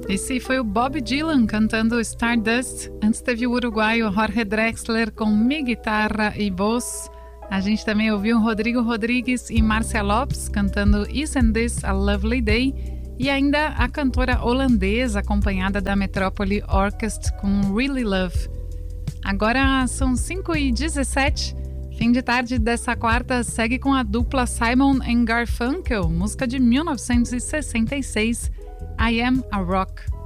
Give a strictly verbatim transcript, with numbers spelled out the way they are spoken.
Esse foi o Bob Dylan cantando Stardust. Antes teve o uruguaio Jorge Drexler com Mi Guitarra e Voz. A gente também ouviu Rodrigo Rodrigues e Márcia Lopes cantando Isn't This a Lovely Day? E ainda a cantora holandesa acompanhada da Metrópole Orchestra com Really Love. Agora são cinco e dezessete. Fim de tarde dessa quarta segue com a dupla Simon and Garfunkel, música de mil novecentos e sessenta e seis, I Am a Rock.